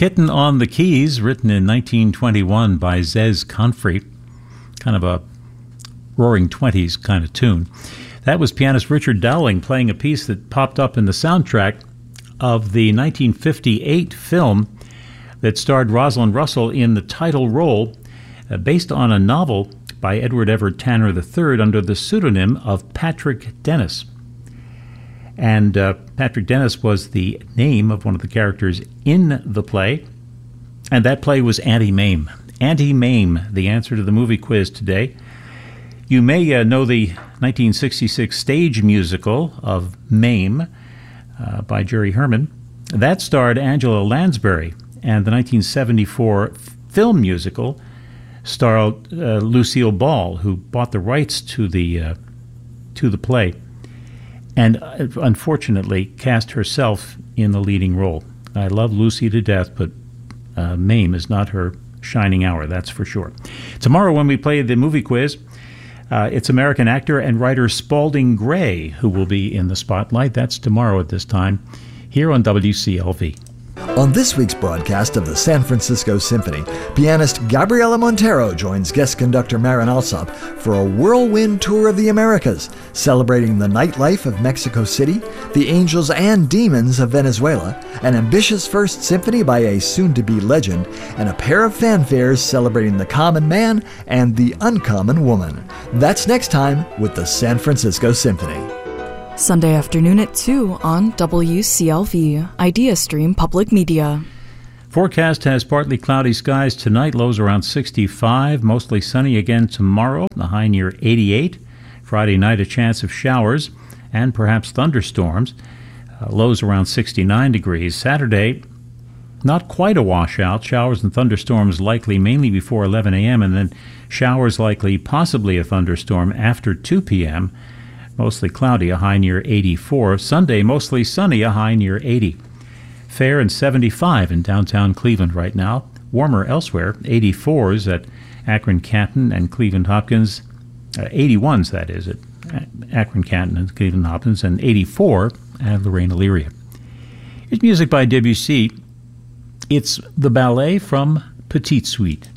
Kitten on the Keys, written in 1921 by Zez Confrey. Kind of a Roaring Twenties kind of tune. That was pianist Richard Dowling playing a piece that popped up in the soundtrack of the 1958 film that starred Rosalind Russell in the title role, based on a novel by Edward Everett Tanner III under the pseudonym of Patrick Dennis. And Patrick Dennis was the name of one of the characters in the play, and that play was Auntie Mame. Auntie Mame, the answer to the movie quiz today. You may know the 1966 stage musical of Mame by Jerry Herman. That starred Angela Lansbury, and the 1974 film musical starred Lucille Ball, who bought the rights to the play, and unfortunately cast herself in the leading role. I love Lucy to death, but Mame is not her shining hour, that's for sure. Tomorrow when we play the movie quiz, it's American actor and writer Spalding Gray who will be in the spotlight. That's tomorrow at this time here on WCLV. On this week's broadcast of the San Francisco Symphony, pianist Gabriela Montero joins guest conductor Marin Alsop for a whirlwind tour of the Americas, celebrating the nightlife of Mexico City, the angels and demons of Venezuela, an ambitious first symphony by a soon-to-be legend, and a pair of fanfares celebrating the common man and the uncommon woman. That's next time with the San Francisco Symphony. Sunday afternoon at 2 on WCLV, Idea Stream Public Media. Forecast has partly cloudy skies tonight, lows around 65, mostly sunny again tomorrow, the high near 88. Friday night, a chance of showers and perhaps thunderstorms, lows around 69 degrees. Saturday, not quite a washout, showers and thunderstorms likely mainly before 11 a.m. and then showers likely, possibly a thunderstorm after 2 p.m., mostly cloudy, a high near 84. Sunday, mostly sunny, a high near 80. Fair and 75 in downtown Cleveland right now. Warmer elsewhere, 84s at Akron-Canton and Cleveland-Hopkins. 81s, that is, at Akron-Canton and Cleveland-Hopkins, and 84 at Lorraine-Elyria. Here's music by Debussy. It's the ballet from Petite Suite.